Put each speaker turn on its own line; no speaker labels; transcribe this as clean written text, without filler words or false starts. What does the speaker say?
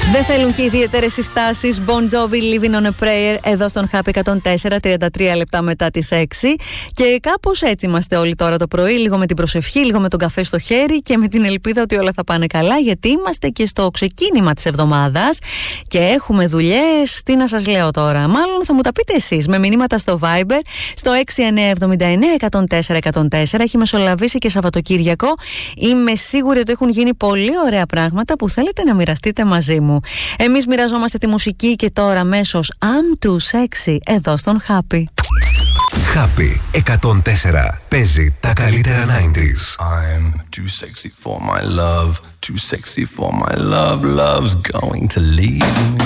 Δεν θέλουν και ιδιαίτερες συστάσεις. Bon Jovi, Living on a Prayer, εδώ στον Happy 104, 33 λεπτά μετά τις 6. Και κάπως έτσι είμαστε όλοι τώρα το πρωί, λίγο με την προσευχή, λίγο με τον καφέ στο χέρι και με την ελπίδα ότι όλα θα πάνε καλά, γιατί είμαστε και στο ξεκίνημα της εβδομάδας και έχουμε δουλειές. Τι να σας λέω τώρα, μάλλον θα μου τα πείτε εσείς με μηνύματα στο Viber, στο 6979-104-104. Έχει μεσολαβήσει και Σαββατοκύριακο. Είμαι σίγουρη ότι έχουν γίνει πολύ ωραία πράγματα που θέλετε να μοιραστείτε μαζί μου. Εμείς μοιραζόμαστε τη μουσική και τώρα αμέσως I'm Too Sexy εδώ στον Happy.
Happy 104. Παίζει τα καλύτερα 90s.
I'm too sexy for my love. Too sexy for my love. Love's going to leave me.